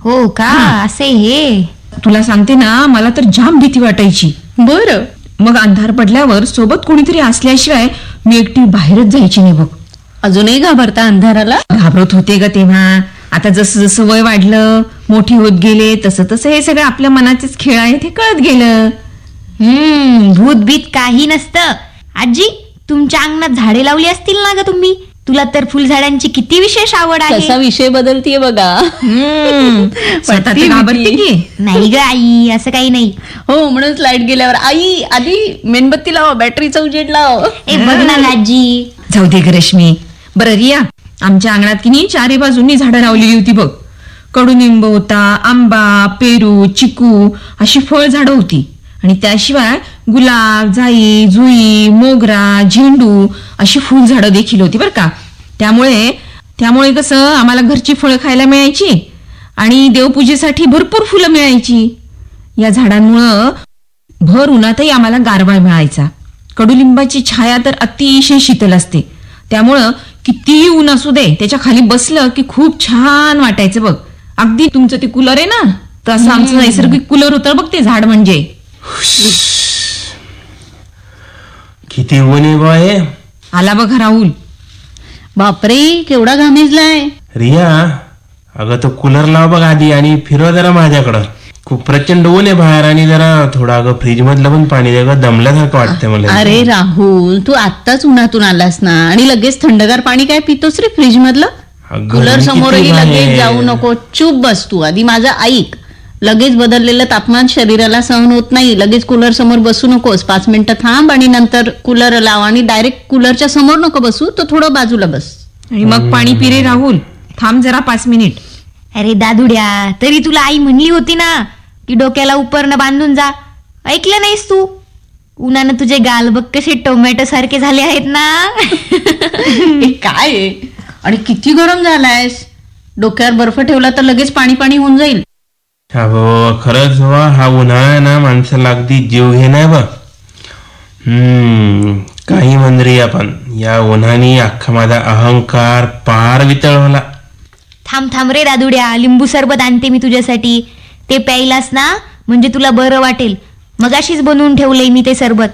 हो का, असे हे. तुला सांगते ना, मला तर जाम भीती वाटायची. बरं. मग अंधार पडल्यावर सोबत कोणीतरी असल्याशिवाय मी एकटी बाहेरच जायची नाही बघ. अजूनही घाबरता अंधाराला? घाबरत होते ग तेव्हा. आता जसं जसं वय वाढलं, मोठी होत गेले, तसं तसं हे सगळं आपल्या मनाचेच खेळ आहे ते कळत गेलं. भूत बीत काही नसतं. आजी, तुमच्या अंगणात झाडे लावली असतील ना ग तुम्ही? तुला तर फुलझाडांची किती विशेष आवड आहे. कसा विषय बदलतीये बघा. घाबरते की नाही ग आई, असं काही नाही. हो, म्हणून लाईट गेल्यावर आई आधी मेणबत्ती लाव, बॅटरीचा उजेड लाव. ए बघ ना आजी. जाऊ दे ग रश्मी. बरं रिया, आमच्या अंगणात की नाही 4 बाजूंनी झाडं लावलेली होती बघ. कडुनिंब होता, आंबा, पेरू, चिकू अशी फळ झाडं होती. आणि त्याशिवाय गुलाब, जाई, जुई, मोगरा, झेंडू अशी फुल झाडं देखील होती बरं का. त्यामुळे कसं आम्हाला घरची फळं खायला मिळायची आणि देवपूजेसाठी भरपूर फुलं मिळायची. या झाडांमुळं भर उन्हातही आम्हाला गारवा मिळायचा. कडुलिंबाची छाया तर अतिशय शीतल असते. त्यामुळं कितीही ऊन असू दे, त्याच्या खाली बसलं की खूप छान वाटायचं बघ. अगदी तुमचं ते कूलर आहे ना, तसं आमचं नैसर्गिक कूलर होतं बघ ते झाड म्हणजे. किती ऊन आहे बा हे. आला बघा राहुल. बापरे, केवढा घामेजलाय. रिया, अगं तो कूलर लाव बघ आधी आणि फिरवा जरा माझ्याकडं. खूप प्रचंड ऊन आहे बाहेर आणि जरा थोडं अगं फ्रीज मधलं पण पाणी दे ग, दमल्यासारखं वाटतंय मला. अरे राहुल, तू आत्ताच उन्हातून आलास ना आणि लगेच थंडगार पाणी काय पितोस रे फ्रीज मधलं? कूलर समोरही लगेच जाऊ नको, चूप बस तू. आधी माझं ऐक. लगेच बदललेलं तापमान शरीराला सहन होत नाही. लगेच कूलर समोर बसू नकोस. 5 मिनिटं थांब आणि नंतर कूलर लाव. आणि डायरेक्ट कूलरच्या समोर नको बसू, तो थोडं बाजूला बस. आणि मग पाणी पिरे राहुल. थांब जरा 5 मिनिट. अरे दादुड्या, तरी तुला आई म्हणली होती ना की डोक्याला उपरनं बांधून जा. ऐकलं नाहीस तू? उन्हानं तुझे गाल बघ कसे टोमॅटो सारखे झाले आहेत ना. हे काय आहे? आणि किती गरम झालायस. डोक्यावर बर्फ ठेवला तर लगेच पाणी पाणी होऊन जाईल. हा बाबा, खरंच बाबा, हा उन्हाळा ना माणसाला अगदी जीव घे नाही बा. काही म्हणरी आपण या उन्हाने अख्खा माझा अहंकार पार वितळवला. थांब रे दादुड्या, लिंबू सरबत आणते मी तुझ्यासाठी. ते प्यायलास ना म्हणजे तुला बरं वाटेल. मगाशीच बनवून ठेवलंय मी ते सरबत.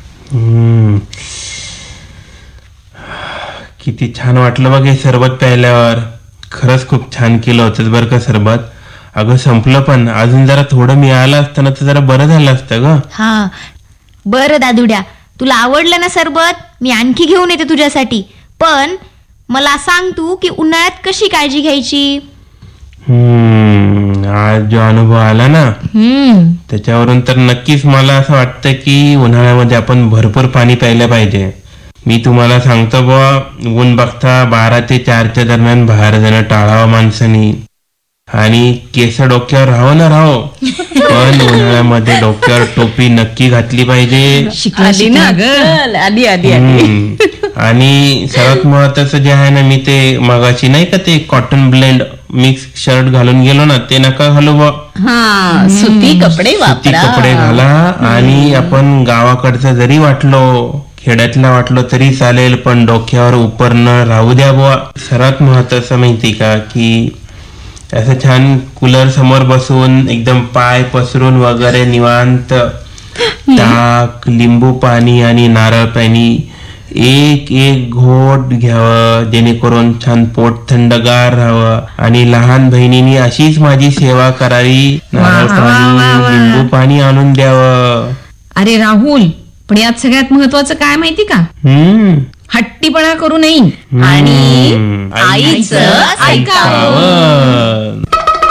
किती छान वाटलं बघ हे सरबत प्यायल्यावर. खरंच खूप छान केलं होतं बरं का सरबत. अगं संपलं, पण अजून जरा थोडं मिळालं असतं ना तर जरा बरं झालं असतं ग. हा बरं दादुड्या, तुला आवडलं ना सरबत? मी आणखी घेऊन येते तुझ्यासाठी. पण मला सांग तू की उन्हाळ्यात कशी काळजी घ्यायची. आज जो अनुभव आला ना त्याच्यावरून तर नक्कीच मला असं वाटतं की उन्हाळ्यामध्ये आपण भरपूर पाणी प्यायला पाहिजे. मी तुम्हाला सांगतो बुवा, ऊन बघता 12 ते 4च्या दरम्यान बाहेर जाणं टाळावं माणसानी. आणि केस डोक्यावर राहो ना राहो, पण उन्हाळ्यामध्ये डोक्यावर टोपी नक्की घातली पाहिजे. आणि सर्वात महत्वाचं जे आहे ना, मी ते मगाशी नाही का ते कॉटन ब्लेंड मिक्स शर्ट घालून गेलो ना, ते नका घालू बा. सुती कपडे घाला. आणि आपण गावाकडचं जरी वाटलो, खेड्यातला वाटलो तरी चालेल, पण डोक्यावर उपरणं राहू द्या बुवा. सर्वात महत्वाचं माहिती का की असं छान कूलर समोर बसून एकदम पाय पसरून वगैरे निवांत ताक, लिंबू पाणी आणि नारळ पाणी एक घोट घ्यावं, जेणेकरून छान पोट थंडगार राहावं. आणि लहान बहिणींनी अशीच माझी सेवा करावी, नारळ पाणी, लिंबू पाणी आणून द्यावं. अरे राहुल, पण यात सगळ्यात महत्वाचं काय माहिती का? हट्टीपणा करू नये आणि आईचं ऐकावं.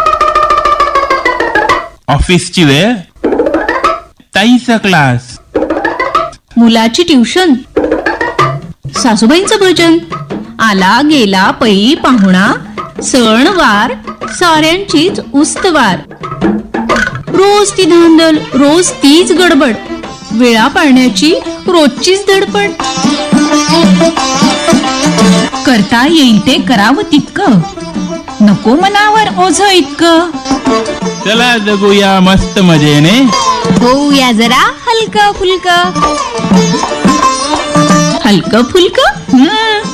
ऑफिसची वेळ, ताईचा क्लास, मुलाची ट्युशन, सासूबाईंचं भजन, आला गेला पै पाहुणा, सणवार साऱ्यांचीच उस्तवार. रोज ती धांदल, रोज तीच गडबड, वेळा पाळण्याची रोजचीच धडपड. करता येईल ते करावं तितकं, नको मनावर ओझं इतकं. चला जगूया मस्त मजेने, होऊया जरा हलकं फुलकं. हलकं फुलकं